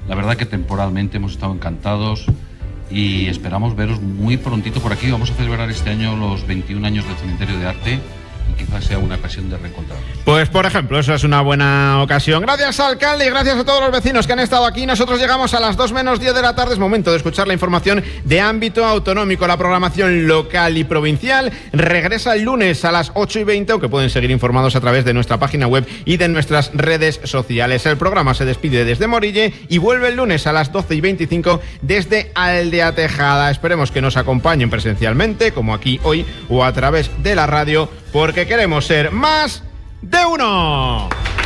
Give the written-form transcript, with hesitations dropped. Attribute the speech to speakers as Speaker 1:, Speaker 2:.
Speaker 1: La verdad que temporalmente hemos estado encantados y esperamos veros muy prontito por aquí. Vamos a celebrar este año los 21 años del Cementerio de Arte y quizás sea una ocasión de reencontrarnos.
Speaker 2: Pues, por ejemplo, eso es una buena ocasión. Gracias, alcalde, y gracias a todos los vecinos que han estado aquí. Nosotros llegamos a las 2 menos 10 de la tarde. Es momento de escuchar la información de ámbito autonómico. La programación local y provincial regresa el lunes a las 8:20, aunque pueden seguir informados a través de nuestra página web y de nuestras redes sociales. El programa se despide desde Morille y vuelve el lunes a las 12:25 desde Aldea Tejada. Esperemos que nos acompañen presencialmente, como aquí hoy, o a través de la radio, porque queremos ser más de uno.